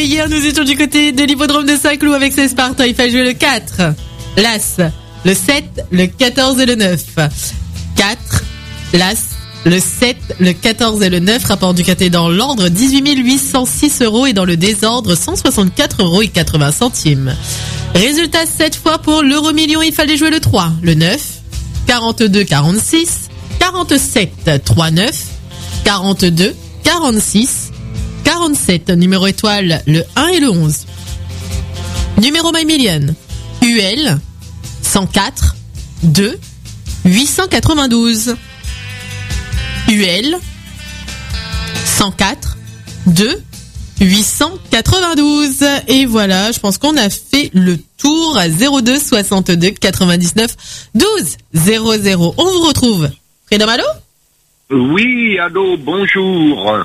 hier, nous étions du côté de l'hippodrome de Saint-Cloud avec ses Spartans. Il fallait jouer le 4, l'As, le 7, le 14 et le 9. 4, l'As, le 7, le 14 et le 9. Rapport du KT dans l'ordre, 18 806 € et dans le désordre, 164 € et 80 centimes. Résultat, 7 fois pour l'euro million, il fallait jouer le 3, le 9, 42, 46, 47, 3, 9, 42, 46, 47. Numéro étoile, le 1 et le 11. Numéro My Million, UL, 104, 2, 892. UL, 104, 2, 892. Et voilà, je pense qu'on a fait le tour à 02 62 99 12 00. On vous retrouve. Freedom, allô? Oui, allô, bonjour.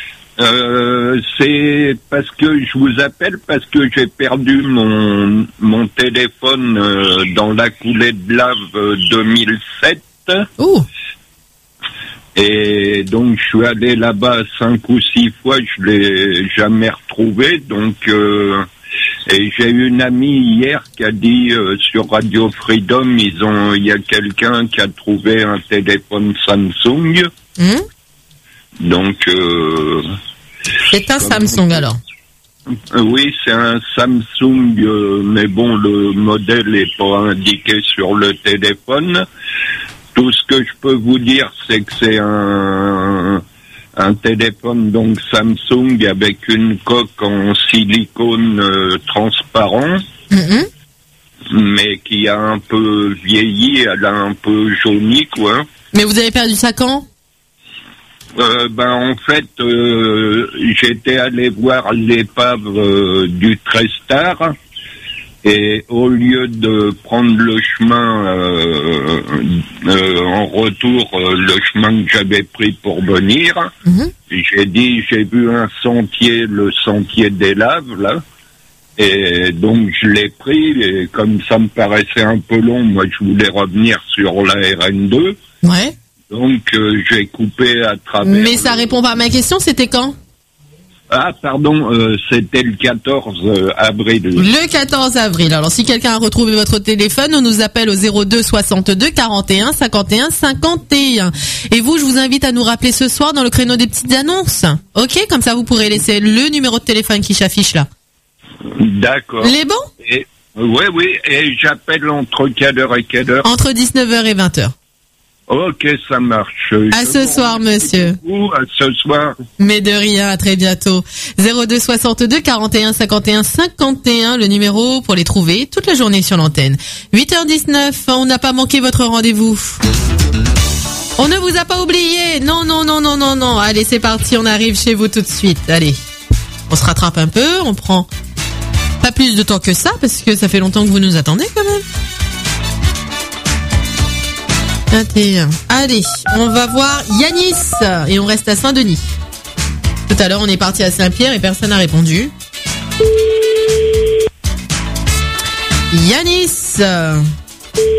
C'est parce que je vous appelle parce que j'ai perdu mon téléphone dans la coulée de lave 2007. Ouh. Et donc je suis allé là-bas 5 ou 6 fois, je l'ai jamais retrouvé. Donc et j'ai eu une amie hier qui a dit sur Radio Freedom, il y a quelqu'un qui a trouvé un téléphone Samsung. Donc c'est un Samsung alors. Oui, c'est un Samsung, mais bon, le modèle n'est pas indiqué sur le téléphone. Tout ce que je peux vous dire, c'est que c'est un téléphone donc Samsung avec une coque en silicone transparent, mais qui a un peu vieilli, elle a un peu jauni, quoi. Mais vous avez perdu ça quand? En fait, j'étais allé voir l'épave du Trestar. Et au lieu de prendre le chemin en retour, le chemin que j'avais pris pour venir, j'ai vu un sentier, le sentier des laves, là. Et donc je l'ai pris, et comme ça me paraissait un peu long, moi je voulais revenir sur la RN2. Ouais. Donc j'ai coupé à travers... Mais ça répond pas à ma question, c'était quand? Ah, pardon, c'était le 14 avril. Le 14 avril. Alors, si quelqu'un a retrouvé votre téléphone, on nous appelle au 02 62 41 51 51. Et vous, je vous invite à nous rappeler ce soir dans le créneau des petites annonces. Ok? Comme ça, vous pourrez laisser le numéro de téléphone qui s'affiche là. D'accord. Les bons? Oui. Et j'appelle entre quelle heure et quelle heure? Entre 19h et 20h. Ok, ça marche. À ce soir, monsieur. À ce soir. Mais de rien, à très bientôt. 02 62 41 51 51, le numéro pour les trouver toute la journée sur l'antenne. 8h19, on n'a pas manqué votre rendez-vous. On ne vous a pas oublié. Non. Allez, c'est parti, on arrive chez vous tout de suite. Allez, on se rattrape un peu, on prend pas plus de temps que ça, parce que ça fait longtemps que vous nous attendez quand même. 21. Allez, on va voir Yanis et on reste à Saint-Denis. Tout à l'heure, on est parti à Saint-Pierre et personne n'a répondu. Yanis.